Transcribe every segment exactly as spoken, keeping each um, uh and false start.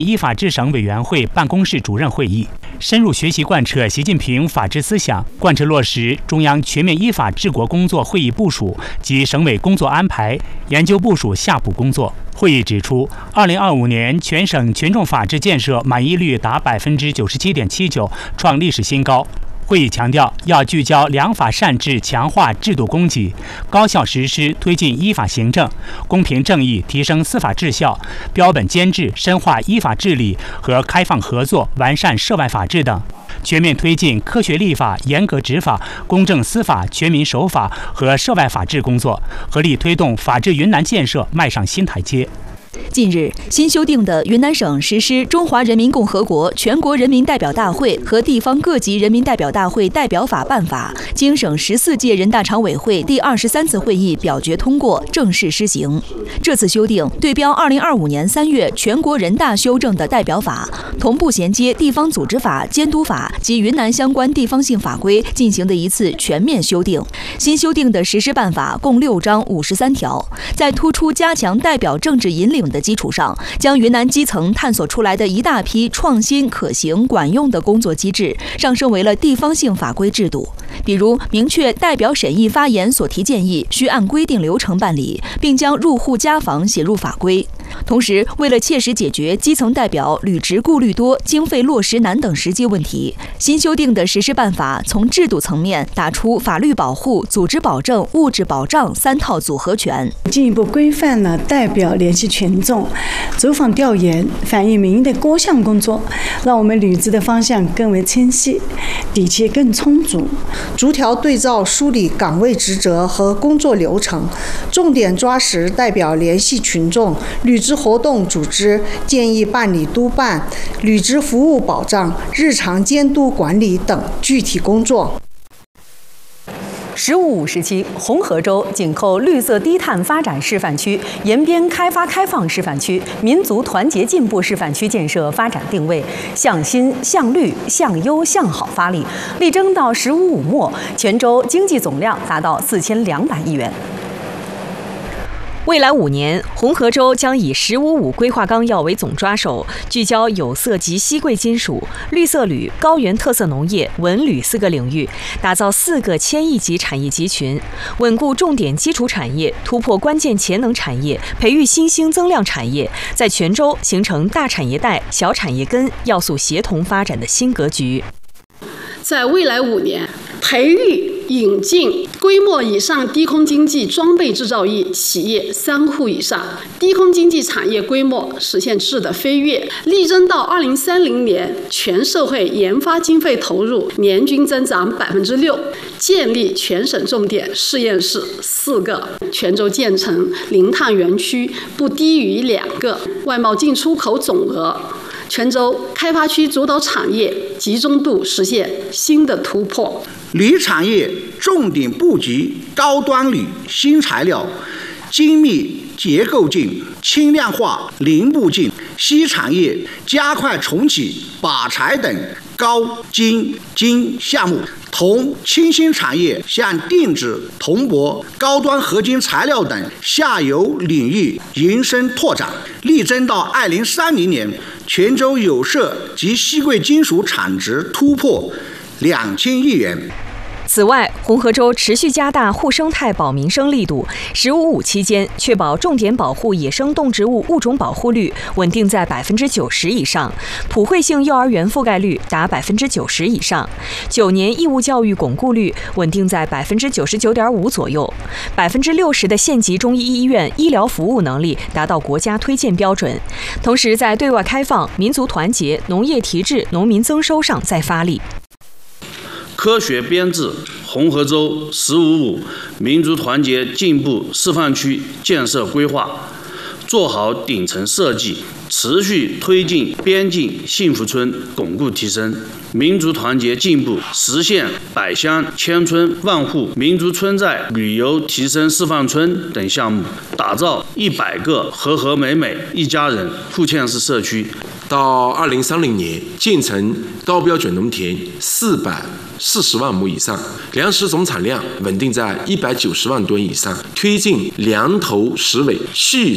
依法治省委员会办公室主任会议，深入学习贯彻习近平法治思想，贯彻落实中央全面依法治国工作会议部署及省委工作安排，研究部署下步工作。会议指出，二零二五年全省群众法治建设满意率达百分之九十七点七九，创历史新高。会议强调，要聚焦良法善治，强化制度供给，高效实施推进依法行政，公平正义提升司法治效，标本兼治深化依法治理和开放合作，完善涉外法治等，全面推进科学立法、严格执法、公正司法、全民守法和涉外法治工作，合力推动法治云南建设迈上新台阶。 近日，新修订的《云南省实施中华人民共和国全国人民代表大会和地方各级人民代表大会代表法办法》经省十四届人大常委会第二十三次会议表决通过，正式施行。这次修订对标二零二五年三月全国人大修正的代表法，同步衔接地方组织法、监督法及云南相关地方性法规进行的一次全面修订。新修订的实施办法共六章五十三条，在突出加强代表政治引领的基础上，将云南基层探索出来的一大批创新、可行、管用的工作机制上升为了地方性法规制度。比如，明确代表审议发言所提建议需按规定流程办理，并将入户家访写入法规。同时，为了切实解决基层代表履职顾虑多、经费落实难等实际问题，新修订的实施办法从制度层面打出法律保护、组织保证、物质保障三套组合拳， 进一步规范了代表联系群众、走访调研、反映民意的各项工作，让我们履职的方向更为清晰，底气更充足。 逐条对照梳理岗位职责和工作流程，重点抓实代表联系群众、履职活动组织、建议办理督办、履职服务保障、日常监督管理等具体工作。 十五五时期，红河州紧扣绿色低碳发展示范区、延边开发开放示范区、民族团结进步示范区建设发展定位向新、向绿、向优、向好发力，力争到“十五五”末，全州经济总量达到四千两百亿元。未来五年，红河州将以“十五五”规划纲要为总抓手，聚焦有色及稀贵金属、绿色铝、高原特色农业、文旅四个领域，打造四个千亿级产业集群，稳固重点基础产业，突破关键潜能产业，培育新兴增量产业，在全州形成大产业带、小产业根要素协同发展的新格局。 在未来五年，培育引进规模以上低空经济装备制造业企业三户以上，低空经济产业规模实现质的飞跃，力争到二零三零年全社会研发经费投入年均增长百分之六，建立全省重点实验室四个，全州建成零碳园区不低于两个，外贸进出口总额。全州开发区主导产业集中度实现新的突破。 铝产业重点布局高端铝新材料、精密结构镜、轻量化零部件；锡产业加快重启靶材等高精金项目。铜轻新产业向定制、铜箔、高端合金材料等下游领域延伸拓展，力争到二零三零年，全州有色及稀贵金属产值突破两千亿元。 此外，红河州持续加大护生态保民生力度，“十五五”期间确保重点保护野生动植物物种保护率稳定在百分之九十以上，普惠性幼儿园覆盖率达百分之九十以上，九年义务教育巩固率稳定在百分之九十九点五左右，百分之六十的县级中医医院医疗服务能力达到国家推荐标准。同时，在对外开放、民族团结、农业提质、农民增收上再发力。 科学编制红河州“十五五”民族团结进步示范区建设规划，做好顶层设计，持续推进边境幸福村巩固提升，民族团结进步实现百乡千村万户民族村寨旅游提升示范村等项目，打造一百个和和美美一家人互嵌式社区。 到二零三零年，建成高标准农田四百四十万亩以上，粮食总产量稳定在一百九十万吨以上，推进粮头实尾、畜头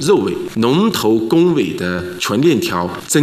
肉尾、龙头弓尾的全链条增